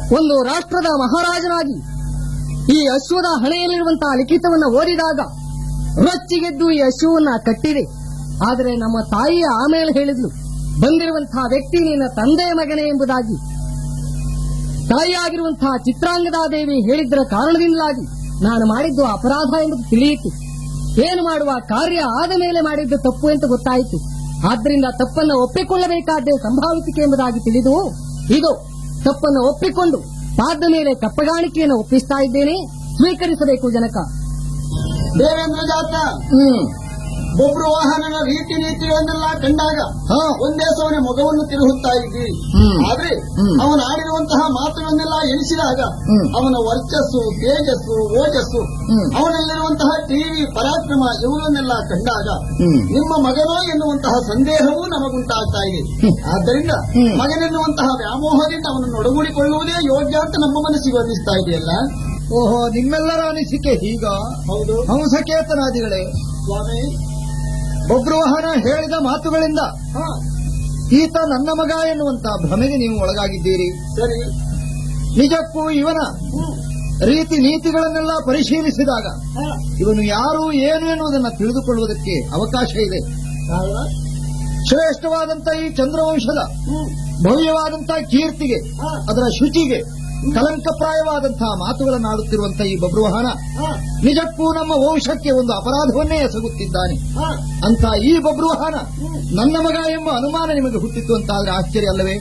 ಒಂದು ರಾಷ್ಟ್ರದ ಮಹಾರಾಜನಾಗಿ ಈ ಅಶ್ವದ ಹಣೆಯಲ್ಲಿರುವಂತಹ ಲಿಖಿತವನ್ನು ಓದಿದಾಗ ರೊಚ್ಚಿಗೆದ್ದು ಈ ಅಶ್ವವನ್ನ ಕಟ್ಟಿದೆ. ಆದರೆ ನಮ್ಮ ತಾಯಿ ಆಮೇಲೆ ಹೇಳಿದ್ಲು, ಬಂದಿರುವಂತಹ ವ್ಯಕ್ತಿ ನಿನ್ನ ತಂದೆಯ ಮಗನೇ ಎಂಬುದಾಗಿ. ತಾಯಿಯಾಗಿರುವಂತಹ ಚಿತ್ರಾಂಗದಾದೇವಿ ಹೇಳಿದ್ದರ ಕಾರಣದಿಂದಾಗಿ ನಾನು ಮಾಡಿದ್ದು ಅಪರಾಧ ಎಂಬುದು ತಿಳಿಯಿತು. ಏನು ಮಾಡುವ ಕಾರ್ಯ ಆದ ಮೇಲೆ ಮಾಡಿದ್ದು ತಪ್ಪು ಅಂತ ಗೊತ್ತಾಯಿತು. ಆದ್ದರಿಂದ ತಪ್ಪನ್ನು ಒಪ್ಪಿಕೊಳ್ಳಬೇಕಾದ್ದೇ ಸಂಭಾವಿಸಿಕೆ ಎಂಬುದಾಗಿ ತಿಳಿದು ಇದು ತಪ್ಪನ್ನು ಒಪ್ಪಿಕೊಂಡು ಪಾದ ಮೇಲೆ ಕಪ್ಪಗಾಣಿಕೆಯನ್ನು ಒಪ್ಪಿಸ್ತಾ ಇದ್ದೇನೆ, ಸ್ವೀಕರಿಸಬೇಕು ಜನಕ. ದೇವೇಂದ್ರ ಜಾತ ಒಬ್ರು ವಾಹನನ ರೀತಿ ನೀತಿಗಳನ್ನೆಲ್ಲ ಕಂಡಾಗ ಒಂದೇ ಸವನೆ ಮೊಗವನ್ನು ತಿರುಗುತ್ತಾ ಇದ್ದೀವಿ. ಆದ್ರೆ ಅವನು ಆಡಿರುವಂತಹ ಮಾತುಗಳನ್ನೆಲ್ಲ ಎಣಿಸಿದಾಗ ಅವನ ವರ್ಚಸ್ಸು, ತೇಜಸ್ಸು, ಓಜಸ್ಸು, ಅವನಲ್ಲಿರುವಂತಹ ಟಿವಿ ಪರಾಕ್ರಮ ಇವುಗಳನ್ನೆಲ್ಲ ಕಂಡಾಗ ನಿಮ್ಮ ಮಗನೋ ಎನ್ನುವಂತಹ ಸಂದೇಹವೂ ನಮಗುಂಟಾಗ್ತಾ ಇದೆ. ಆದ್ದರಿಂದ ಮಗನೆನ್ನುವಂತಹ ವ್ಯಾಮೋಹದಿಂದ ಅವನನ್ನು ಒಡಗೂಡಿಕೊಳ್ಳುವುದೇ ಯೋಗ್ಯ ಅಂತ ನಮ್ಮ ಮನಸ್ಸಿಗೆ ಅನ್ನಿಸ್ತಾ ಇದೆಯಲ್ಲ. ಓಹೋ, ನಿಮ್ಮೆಲ್ಲರ ಅನಿಸಿಕೆ ಹೀಗ? ಹೌದು ಹಂಸಕೇತನಾದಿಗಳೇ, ಸ್ವಾಮಿ. ಬಬ್ರುವಾಹನ ಹೇಳಿದ ಮಾತುಗಳಿಂದ ಈತ ನನ್ನ ಮಗ ಎನ್ನುವಂತ ಭ್ರಮೆಗೆ ನೀವು ಒಳಗಾಗಿದ್ದೀರಿ. ಸರಿ. ನಿಜಕ್ಕೂ ಇವನ ರೀತಿ ನೀತಿಗಳನ್ನೆಲ್ಲ ಪರಿಶೀಲಿಸಿದಾಗ ಇವನು ಯಾರು ಏನು ಎನ್ನುವುದನ್ನು ತಿಳಿದುಕೊಳ್ಳುವುದಕ್ಕೆ ಅವಕಾಶ ಇದೆ. ಶ್ರೇಷ್ಠವಾದಂತ ಈ ಚಂದ್ರವಂಶದ ಭವ್ಯವಾದಂತಹ ಕೀರ್ತಿಗೆ, ಅದರ ಶುಚಿಗೆ ಕಲಂಕಪ್ರಾಯವಾದಂತಹ ಮಾತುಗಳನ್ನಾಡುತ್ತಿರುವಂತಹ ಈ ಬಬ್ರುವಾಹನ ನಿಜಕ್ಕೂ ನಮ್ಮ ವಂಶಕ್ಕೆ ಒಂದು ಅಪರಾಧವನ್ನೇ ಎಸಗುತ್ತಿದ್ದಾನೆ. ಅಂತ ಈ ಬಬ್ರುವಾಹನ ನನ್ನ ಮಗ ಎಂಬ ಅನುಮಾನ ನಿಮಗೆ ಹುಟ್ಟಿತ್ತು ಅಂತಾದ್ರೆ ಆಶ್ಚರ್ಯ ಅಲ್ಲವೇ?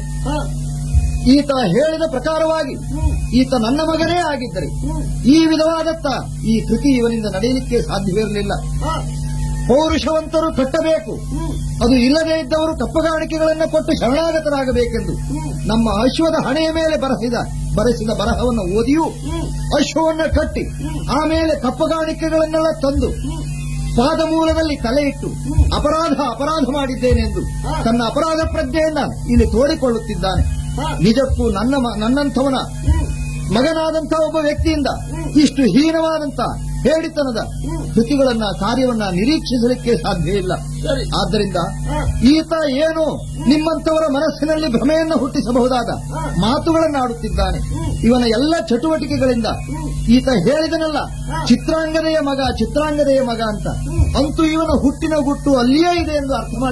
ಈತ ಹೇಳಿದ ಪ್ರಕಾರವಾಗಿ ಈತ ನನ್ನ ಮಗನೇ ಆಗಿದ್ದರೆ ಈ ವಿಧವಾದತ್ತ ಈ ಕೃತಿ ಇವನಿಂದ ನಡೆಯಲಿಕ್ಕೆ ಸಾಧ್ಯವಿರಲಿಲ್ಲ. ಪೌರುಷವಂತರು ಕಟ್ಟಬೇಕು, ಅದು ಇಲ್ಲದೇ ಇದ್ದವರು ಕಪ್ಪಗಾಣಿಕೆಗಳನ್ನು ಕೊಟ್ಟು ಶರಣಾಗತರಾಗಬೇಕೆಂದು ನಮ್ಮ ಅಶ್ವದ ಹಣೆಯ ಮೇಲೆ ಬರೆಸಿದ ಬರಹವನ್ನು ಓದಿಯೂ ಅಶ್ವವನ್ನು ಕಟ್ಟಿ ಆಮೇಲೆ ಕಪ್ಪಗಾಣಿಕೆಗಳನ್ನೆಲ್ಲ ತಂದು ಪಾದಮೂಲದಲ್ಲಿ ತಲೆ ಇಟ್ಟು ಅಪರಾಧ ಮಾಡಿದ್ದೇನೆಂದು ತನ್ನ ಅಪರಾಧ ಪ್ರಜ್ಞೆಯನ್ನ ಇಲ್ಲಿ ತೋಡಿಕೊಳ್ಳುತ್ತಿದ್ದಾನೆ. ನಿಜಕ್ಕೂ ನನ್ನಂಥವನ ಮಗನಾದಂತಹ ಒಬ್ಬ ವ್ಯಕ್ತಿಯಿಂದ ಇಷ್ಟು ಹೀನವಾದಂತ ಹೇಳಿತನದ ಕೃತಿಗಳನ್ನ, ಕಾರ್ಯವನ್ನ ನಿರೀಕ್ಷಿಸಲಿಕ್ಕೆ ಸಾಧ್ಯ ಇಲ್ಲ. ಆದ್ದರಿಂದ ಈತ ಏನು ನಿಮ್ಮಂಥವರ ಮನಸ್ಸಿನಲ್ಲಿ ಭ್ರಮೆಯನ್ನು ಹುಟ್ಟಿಸಬಹುದಾದ ಮಾತುಗಳನ್ನಾಡುತ್ತಿದ್ದಾನೆ. ಇವನ ಎಲ್ಲ ಚಟುವಟಿಕೆಗಳಿಂದ ಈತ ಹೇಳಿದನಲ್ಲ, ಚಿತ್ರಾಂಗದೆಯ ಮಗ ಅಂತ. ಅಂತೂ ಇವನ ಹುಟ್ಟಿನ ಗುಟ್ಟು ಅಲ್ಲಿಯೇ ಇದೆ ಎಂದು ಅರ್ಥ ಮಾಡಿ